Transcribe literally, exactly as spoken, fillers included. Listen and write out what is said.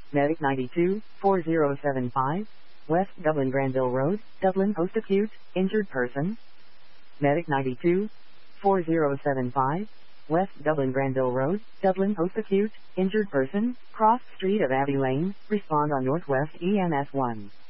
Medic ninety-two, four zero seven five, West Dublin Granville Road, Dublin post-acute, injured person. Medic ninety-two, four zero seven five, West Dublin Granville Road, Dublin post-acute, injured person, cross street of Abbey Lane, respond on Northwest E M S one.